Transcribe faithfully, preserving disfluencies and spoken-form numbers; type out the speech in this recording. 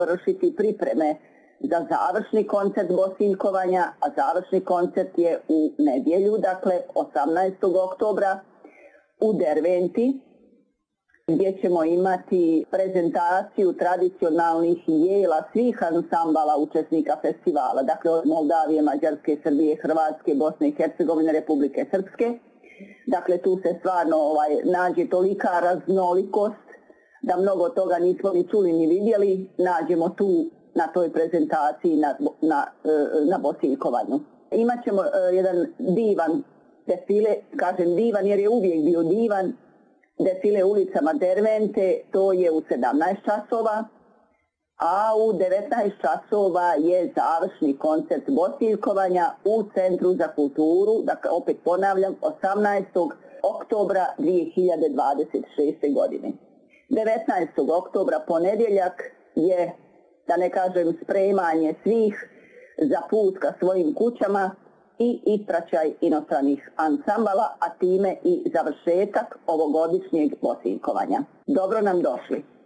vršiti pripreme za završni koncert Bosiljkovanja, a završni koncert je u nedjelju, dakle osamnaestog oktobra u Derventi, gdje ćemo imati prezentaciju tradicionalnih jela svih ansambala učesnika festivala, dakle od Moldavije, Mađarske, Srbije, Hrvatske, Bosne i Hercegovine, Republike Srpske. Dakle, tu se stvarno ovaj, nađe tolika raznolikost da mnogo toga nismo ni čuli ni vidjeli, nađemo tu na toj prezentaciji na, na, na Bosiljkovanju. Imaćemo jedan divan defile, kažem divan jer je uvijek bio divan, defile ulicama Dervente, to je u sedamnaest časova, a u devetnaest časova je završni koncert Bosiljkovanja u Centru za kulturu, dakle opet ponavljam, osamnaestog oktobra dvije hiljade dvadeset šeste. godine. devetnaestog oktobra ponedjeljak je, da ne kažem, spremanje svih za put ka svojim kućama i ispraćaj inostranih ansambala, a time i završetak ovogodišnjeg Bosiljkovanja. Dobro nam došli!